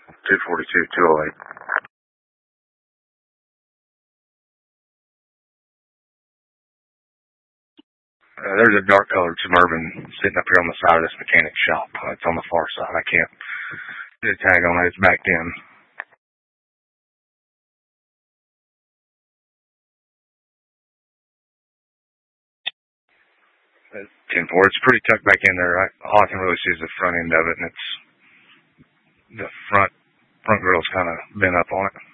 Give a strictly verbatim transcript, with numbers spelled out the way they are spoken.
two forty-two, two oh eight. Uh, there's a dark colored Suburban sitting up here on the side of this mechanic shop. Uh, it's on the far side. I can't get a tag on it. It's backed in. Uh, ten four. It's pretty tucked back in there. I, all I can really see is the front end of it, and it's the front front grill's kind of bent up on it.